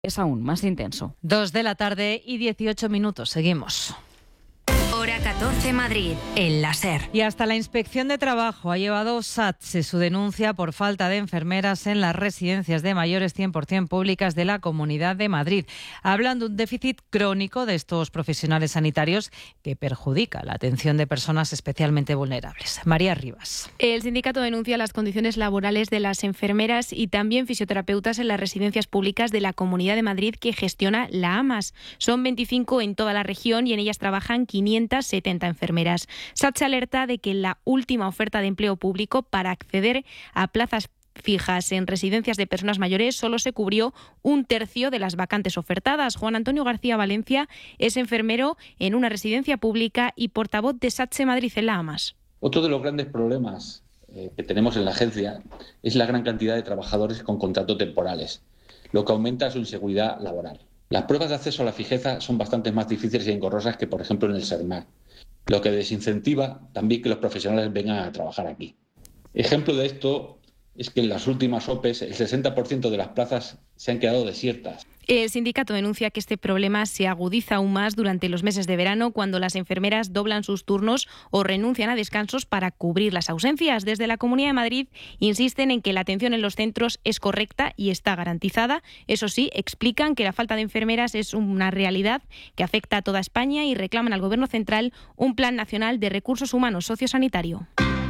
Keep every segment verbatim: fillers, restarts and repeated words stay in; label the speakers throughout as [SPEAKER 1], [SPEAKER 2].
[SPEAKER 1] es aún más intenso.
[SPEAKER 2] Dos de la tarde y dieciocho minutos. Seguimos.
[SPEAKER 3] Hora catorce Madrid, el láser.
[SPEAKER 2] Y hasta la Inspección de Trabajo ha llevado SATSE su denuncia por falta de enfermeras en las residencias de mayores cien por ciento públicas de la Comunidad de Madrid. Hablan de un déficit crónico de estos profesionales sanitarios que perjudica la atención de personas especialmente vulnerables. María Rivas.
[SPEAKER 4] El sindicato denuncia las condiciones laborales de las enfermeras y también fisioterapeutas en las residencias públicas de la Comunidad de Madrid que gestiona la AMAS. Son veinticinco en toda la región y en ellas trabajan quinientas setenta enfermeras. SATSE alerta de que la última oferta de empleo público para acceder a plazas fijas en residencias de personas mayores solo se cubrió un tercio de las vacantes ofertadas. Juan Antonio García Valencia es enfermero en una residencia pública y portavoz de SATSE Madrid en la AMAS.
[SPEAKER 5] Otro de los grandes problemas eh, que tenemos en la agencia es la gran cantidad de trabajadores con contratos temporales, lo que aumenta su inseguridad laboral. Las pruebas de acceso a la fijeza son bastante más difíciles y engorrosas que, por ejemplo, en el SERMAR, lo que desincentiva también que los profesionales vengan a trabajar aquí. Ejemplo de esto es que en las últimas O P Es el sesenta por ciento de las plazas se han quedado desiertas.
[SPEAKER 4] El sindicato denuncia que este problema se agudiza aún más durante los meses de verano, cuando las enfermeras doblan sus turnos o renuncian a descansos para cubrir las ausencias. Desde la Comunidad de Madrid insisten en que la atención en los centros es correcta y está garantizada. Eso sí, explican que la falta de enfermeras es una realidad que afecta a toda España y reclaman al Gobierno central un plan nacional de recursos humanos sociosanitario.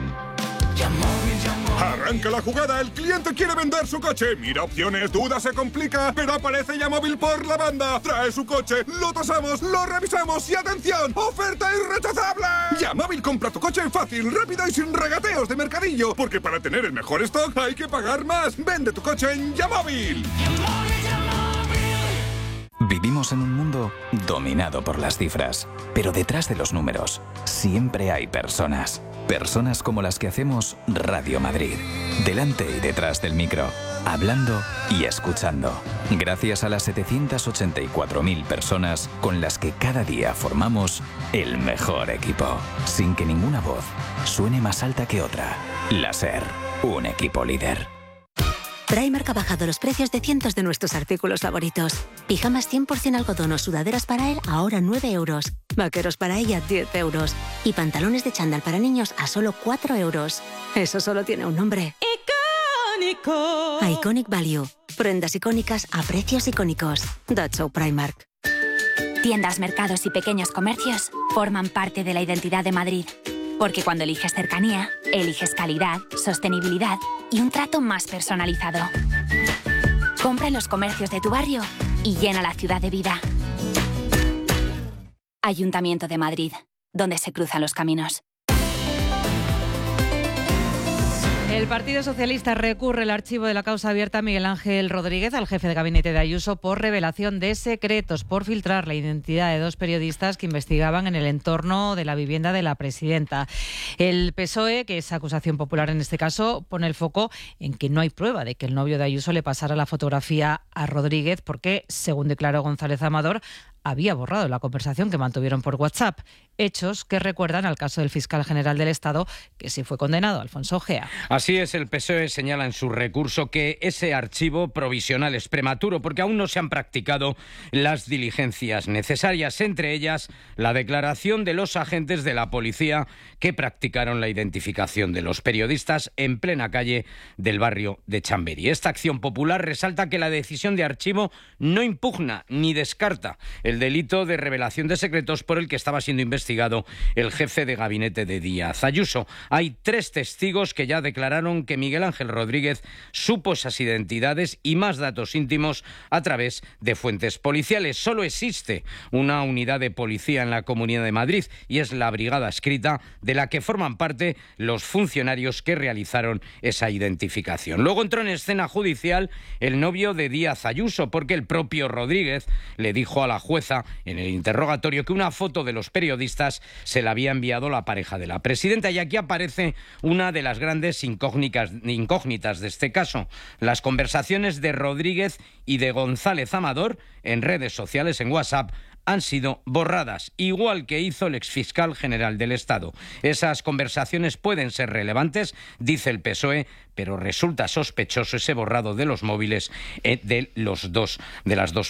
[SPEAKER 6] Arranca la jugada, el cliente quiere vender su coche. Mira opciones, duda, se complica, pero aparece Yamóvil por la banda. Trae su coche, lo tasamos, lo revisamos y ¡atención! ¡Oferta irrechazable! Yamóvil compra tu coche fácil, rápido y sin regateos de mercadillo. Porque para tener el mejor stock hay que pagar más. Vende tu coche en Yamóvil.
[SPEAKER 7] Vivimos en un mundo dominado por las cifras, pero detrás de los números siempre hay personas. Personas como las que hacemos Radio Madrid, delante y detrás del micro, hablando y escuchando. Gracias a las setecientas ochenta y cuatro mil personas con las que cada día formamos el mejor equipo, sin que ninguna voz suene más alta que otra. La SER, un equipo líder.
[SPEAKER 8] Primark ha bajado los precios de cientos de nuestros artículos favoritos. Pijamas cien por ciento algodón o sudaderas para él ahora nueve euros. Vaqueros para ella diez euros. Y pantalones de chándal para niños a solo cuatro euros. Eso solo tiene un nombre. ¡Icónico! Iconic Value. Prendas icónicas a precios icónicos. That's so Primark.
[SPEAKER 3] Tiendas, mercados y pequeños comercios forman parte de la identidad de Madrid. Porque cuando eliges cercanía, eliges calidad, sostenibilidad y un trato más personalizado. Compra en los comercios de tu barrio y llena la ciudad de vida. Ayuntamiento de Madrid, donde se cruzan los caminos.
[SPEAKER 2] El Partido Socialista recurre el archivo de la causa abierta a Miguel Ángel Rodríguez, al jefe de gabinete de Ayuso, por revelación de secretos, por filtrar la identidad de dos periodistas que investigaban en el entorno de la vivienda de la presidenta. El P S O E, que es acusación popular en este caso, pone el foco en que no hay prueba de que el novio de Ayuso le pasara la fotografía a Rodríguez porque, según declaró González Amador, había borrado la conversación que mantuvieron por WhatsApp. Hechos que recuerdan al caso del fiscal general del Estado, que sí fue condenado, Alfonso Ojea.
[SPEAKER 9] Así es, el P S O E señala en su recurso que ese archivo provisional es prematuro porque aún no se han practicado las diligencias necesarias, entre ellas la declaración de los agentes de la policía que practicaron la identificación de los periodistas en plena calle del barrio de Chamberí. Esta acción popular resalta que la decisión de archivo no impugna ni descarta el delito de revelación de secretos por el que estaba siendo investigado el jefe de gabinete de Díaz Ayuso. Hay tres testigos que ya declararon que Miguel Ángel Rodríguez supo esas identidades y más datos íntimos a través de fuentes policiales. Solo existe una unidad de policía en la Comunidad de Madrid y es la Brigada Escrita, de la que forman parte los funcionarios que realizaron esa identificación. Luego entró en escena judicial el novio de Díaz Ayuso, porque el propio Rodríguez le dijo a la jueza en el interrogatorio que una foto de los periodistas se la había enviado la pareja de la presidenta. Y aquí aparece una de las grandes incógnitas, incógnitas de este caso: las conversaciones de Rodríguez y de González Amador en redes sociales, en WhatsApp, han sido borradas, igual que hizo el exfiscal general del Estado. Esas conversaciones pueden ser relevantes, dice el P S O E, pero resulta sospechoso ese borrado de los móviles de los dos, de las dos